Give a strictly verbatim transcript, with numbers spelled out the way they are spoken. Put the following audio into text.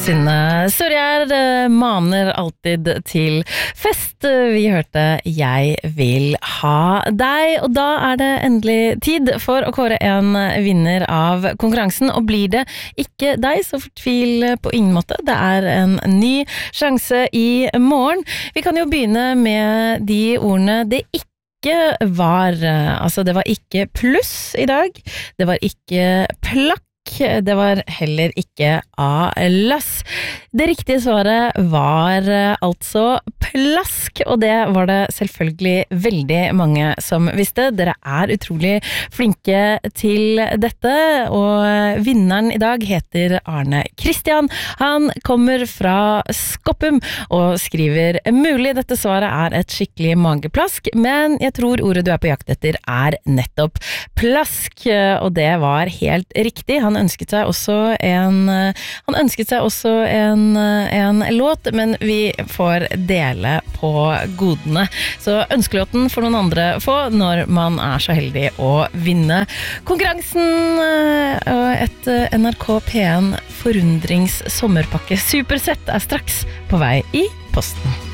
Synne Surjar maner alltid til fest. Vi hørte Jeg vil ha deg, og da er det endelig tid for å kåre en vinner av konkurransen, og blir det ikke deg, så fortvil på ingen måte. Det er en ny sjanse i morgen. Vi kan jo begynne med de ordene det ikke var. Altså, det var ikke pluss i dag, det var ikke plakk, det var heller ikke A-lass. Det riktige svaret var altså plask, og det var det selvfølgelig veldig mange som visste. Dere er utrolig flinke til dette, og vinneren i dag heter Arne Kristian. Han kommer fra Skoppum og skriver: mulig dette svaret er et skikkelig mageplask, men jeg tror ordet du er på jakt etter er nettopp plask, og det var helt riktig. Han ønsket seg også en han ønsket seg også en, en låt, men vi får dele på godene. Så ønskelåten får noen andre få når man er så heldig å vinne konkurransen. Et N R K P en forundrings sommerpakke supersett er straks på vei i posten.